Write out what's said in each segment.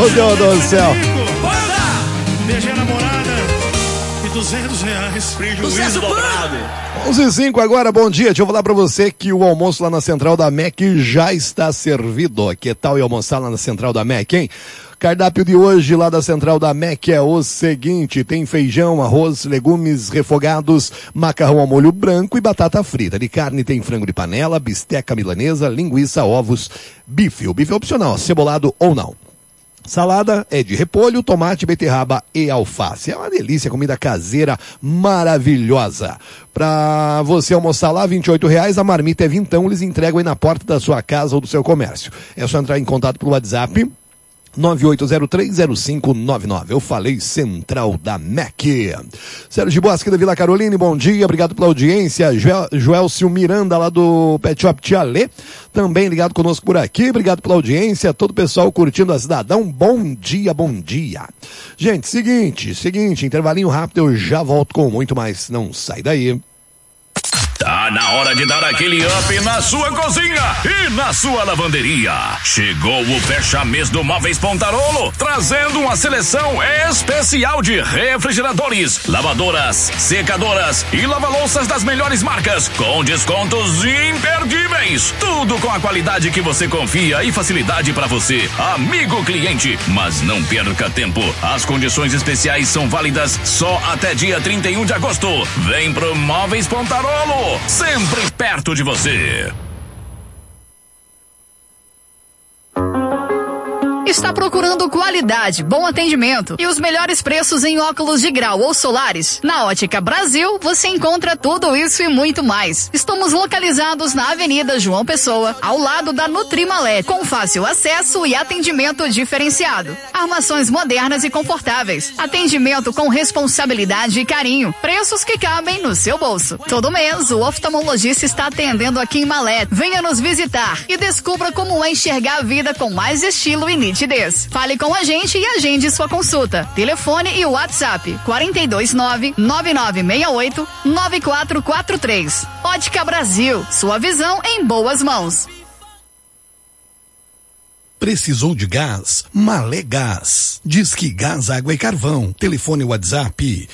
Meu Deus do céu. Beijei a namorada e R$200. Prejuízo dobrado. 11h05 agora, bom dia. Deixa eu falar pra você que o almoço lá na Central da MEC já está servido. Que tal ir almoçar lá na Central da MEC, hein? Cardápio de hoje lá da Central da MEC é o seguinte: tem feijão, arroz, legumes refogados, macarrão ao molho branco e batata frita. De carne tem frango de panela, bisteca milanesa, linguiça, ovos, bife. O bife é opcional, cebolado ou não. Salada é de repolho, tomate, beterraba e alface. É uma delícia, comida caseira maravilhosa. Pra você almoçar lá, R$28, a marmita é vintão, eles entregam aí na porta da sua casa ou do seu comércio. É só entrar em contato pelo WhatsApp 98030599. Eu falei Central da MEC. Sérgio Bosque da Vila Carolina, bom dia, obrigado pela audiência. Joelcio Miranda lá do Pet Shop Tchalê, também ligado conosco por aqui, obrigado pela audiência, todo o pessoal curtindo a Cidadão, bom dia, bom dia. Gente, seguinte, intervalinho rápido, eu já volto com muito mais, não sai daí. Tá na hora de dar aquele up na sua cozinha e na sua lavanderia. Chegou o fecha-mês do Móveis Pontarolo, trazendo uma seleção especial de refrigeradores, lavadoras, secadoras e lava-louças das melhores marcas, com descontos imperdíveis. Tudo com a qualidade que você confia e facilidade para você, amigo cliente. Mas não perca tempo, as condições especiais são válidas só até dia 31 de agosto. Vem pro Móveis Pontarolo, sempre perto de você. Está procurando qualidade, bom atendimento e os melhores preços em óculos de grau ou solares? Na Ótica Brasil, você encontra tudo isso e muito mais. Estamos localizados na Avenida João Pessoa, ao lado da Nutrimalé, com fácil acesso e atendimento diferenciado. Armações modernas e confortáveis. Atendimento com responsabilidade e carinho. Preços que cabem no seu bolso. Todo mês, o oftalmologista está atendendo aqui em Malé. Venha nos visitar e descubra como é enxergar a vida com mais estilo e nitidez. Fale com a gente e agende sua consulta. Telefone e WhatsApp 429-9968-9443. Ótica Brasil, sua visão em boas mãos. Precisou de gás? Malé Gás. Disque Gás, Água e Carvão. Telefone WhatsApp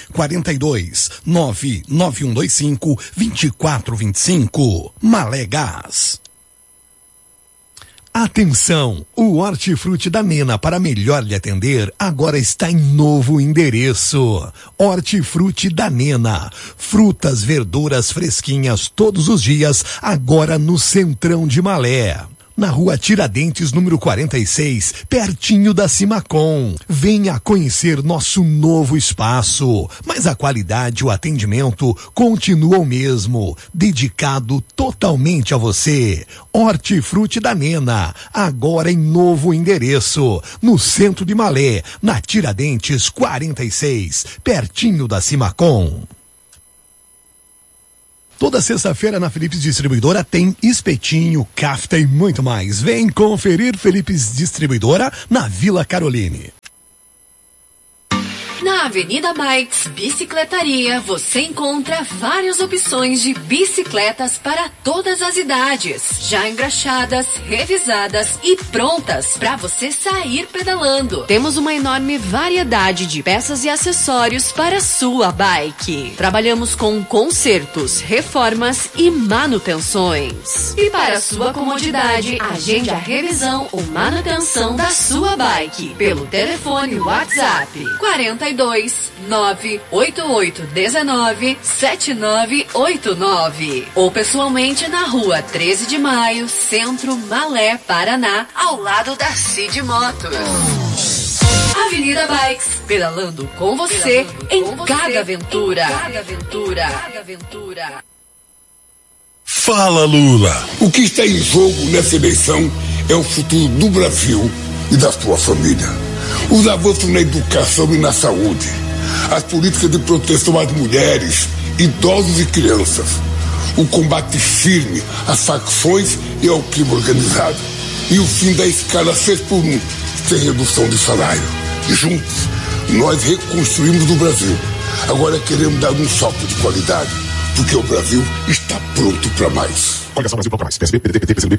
42-99125-2425. Malé Gás. Atenção! O Hortifruti da Nena, para melhor lhe atender, agora está em novo endereço. Hortifruti da Nena. Frutas, verduras fresquinhas todos os dias, agora no Centrão de Malé. Na rua Tiradentes, número 46, pertinho da Cimacom. Venha conhecer nosso novo espaço. Mas a qualidade e o atendimento continuam o mesmo. Dedicado totalmente a você. Hortifruti da Nena, agora em novo endereço. No centro de Malé, na Tiradentes 46, pertinho da Cimacom. Toda sexta-feira na Philips Distribuidora tem espetinho, kafta e muito mais. Vem conferir Philips Distribuidora na Vila Caroline. Na Avenida Bikes Bicicletaria, você encontra várias opções de bicicletas para todas as idades, já engraxadas, revisadas e prontas para você sair pedalando. Temos uma enorme variedade de peças e acessórios para sua bike. Trabalhamos com consertos, reformas e manutenções. E para sua comodidade, agende a revisão ou manutenção da sua bike pelo telefone WhatsApp 42-98819-7989 ou pessoalmente na rua 13 de Maio, Centro, Malé, Paraná, ao lado da Cid Motos. Avenida Bikes, pedalando com você em cada aventura. Fala, Lula! O que está em jogo nessa eleição é o futuro do Brasil e da sua família. Os avanços na educação e na saúde, as políticas de proteção às mulheres, idosos e crianças, o combate firme às facções e ao crime organizado e o fim da escala 6x1, sem redução de salário. E juntos, nós reconstruímos o Brasil. Agora queremos dar um salto de qualidade, porque o Brasil está pronto para mais. Coligação Brasil Procura Mais. PSB, PDT, PT, PCdoB,